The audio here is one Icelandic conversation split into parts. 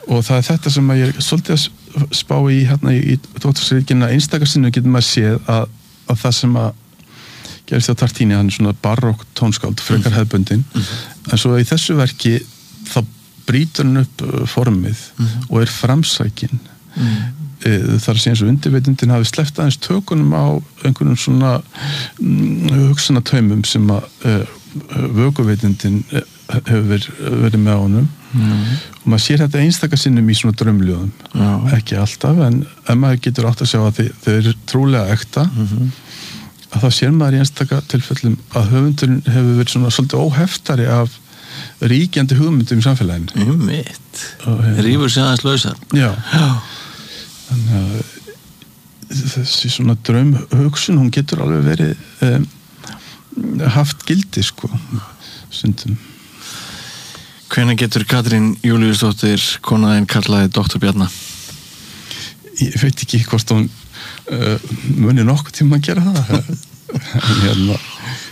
og það þetta sem að ég svolítið að spá í hérna í doktorsritgerðinni einstakarsinnum getur maður séð að það sem að gerist á Tartini, hann svona barokk tónskáld, frekar hefðbundin en svo í þessu verki þá brýtur hann upp formið og framsækin þar að segja eins og undirveitundin hafi sleppt aðeins tökunum á einhvernum svona hugsanataumum sem að vökuveitundin hefur verið með honum og maður sér þetta einstakarsinnum í svona draumljóðum ekki alltaf en ef maður getur átt að sjá að þau eru trúlega ekta að þá sér maður í einstaka tilfellum að höfundurinn hefur verið svona svolítið óheftari af ríkjandi hugmyndum í samfélaginu mitt, rífur sig aðeins lausar já þannig að þessi svona draumhugsun hún getur alveg verið haft gildi sko stundum. Hvenær getur Katrín Júlíusdóttir konaðinn kallaði Dr. Bjarna? Ég veit ekki hvort hún muni nokkuð tíma að gera það en hérna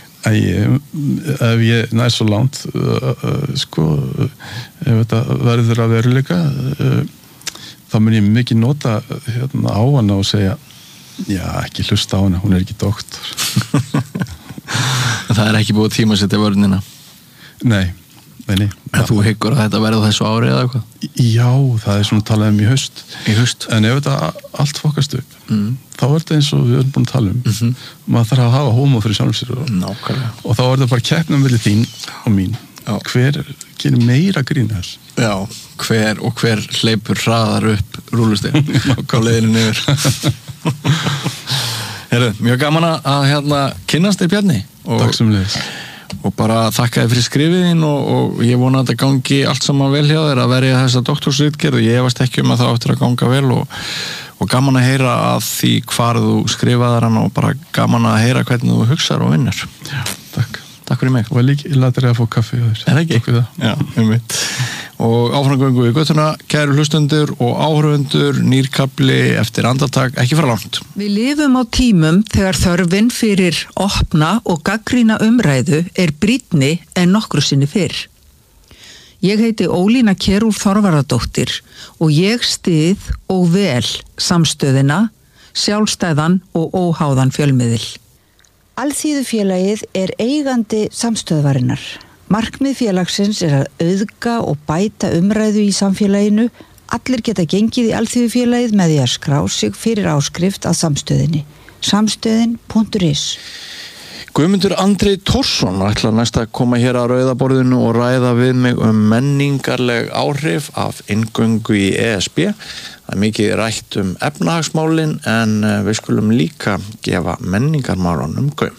ef ég næ svo langt sko ef þetta verður að veruleika þá mun ég mikið nota hérna á hana og segja já, ekki hlusta á hana, hún ekki doktor Það ekki búið tíma að setja vörnina? Nei En þú hyggur að þetta verður þessu ári eða eitthvað? Já, það svona talað í haust. Í haust? En ef þetta allt fokast upp, þá þetta eins og við erum búin að tala maður þarf að hafa hóma fyrir sjálfum sér og þá þetta bara keppnum milli þín og mín. Já. Hver gerir meira grín þess? Já, hver hleypur hraðar upp rúlustegn á leiðinu niður. Heyrðu, mjög gaman að kynnast þér Bjarni. Takk sem leiðis. Og bara þakka þér fyrir skrifiðin og ég vona að þetta gangi allt saman vel hjá þér að verja þessa doktorsritgerð og ég efast ekki að það áttur að ganga vel og gaman að heyra að því hvar þú skrifaðar hann og bara gaman að heyra hvernig þú hugsar og vinnur. Já, takk. Takk fyrir mig. Og líka latur að fá kaffi á þér. Er það ekki? Takk fyrir það. Já, og áframgöngu í göttuna, kæru hlustendur og áhorfendur, nýrkafli eftir andartak, ekki fara langt. Við lifum á tímum þegar þörfin fyrir opna og gagnrýna umræðu brýnni en nokkru sinni fyrr. Ég heiti Ólína Kjerúl Þorvarðardóttir og ég styð og vel samstöðina, sjálfstæðan og óháðan fjölmiðil. Alþýðufélagið eigandi samstöðvarinnar. Markmið félagsins að auðga og bæta umræðu í samfélaginu. Allir geta gengið í Alþýðufélagið með því að skrá sig fyrir áskrift að samstöðinni. Samstöðin.is. Guðmundur Andri Tórsson ætlar næst að koma hér að rauðaborðinu og ræða við mig menningarleg áhrif af inngöngu í ESB. Það mikið rætt efnahagsmálin en við skulum líka gefa menningarmálunum gaum.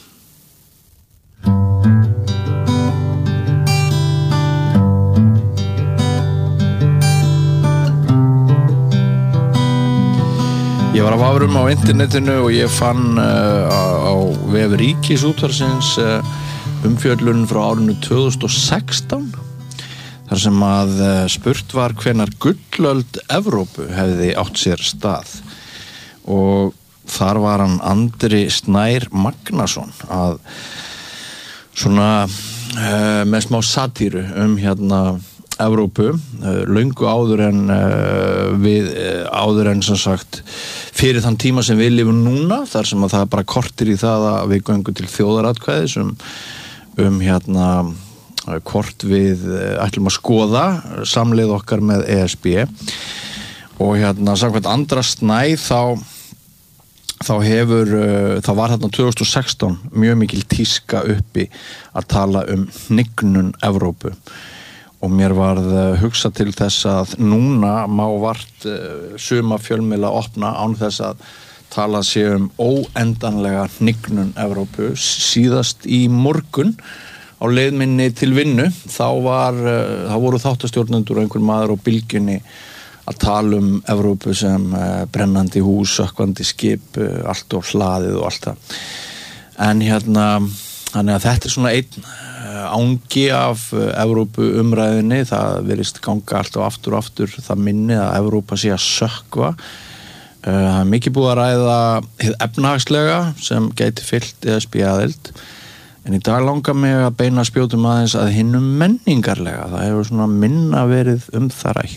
Ég var að vafrum á internetinu og ég fann á vef Ríkisútvarpsins umfjöllun frá árinu 2016 þar sem að spurt var hvenær gullöld Evrópu hefði átt sér stað og þar var hann Andri Snær Magnason að svona með smá satíru Evrópu, löngu áður en sem sagt fyrir þann tíma sem við lifum núna, þar sem að það bara kortir í það að við göngum til þjóðaratkvæðis hvort við ætlum að skoða samleið okkar með ESB og samkvæmt Andra Snæ þá var þarna 2016 mjög mikil tíska uppi að tala hnignun Evrópu og mér varð hugsað til þess að núna má vart suma fjölmiðla opna án þess að tala sé óendanlega hnignun Evrópu. Síðast í morgun á leið minni til vinnu þá voru þáttastjórnendur og einhver maður á bylgjunni að tala Evrópu sem brennandi hús, sökkvandi skip, allt og hlaðið og allt það. En þannig að þetta svona einn ángi af Evrópu umræðinni, það virðist ganga allt og aftur það minni að Evrópa sé að sökkva. Það mikið búið að ræða hið efnahagslega sem gæti fyllt ESB aðild, en í dag langar mig að beina spjótum aðeins að hinum menningarlega. Það hefur svona minna verið það rætt.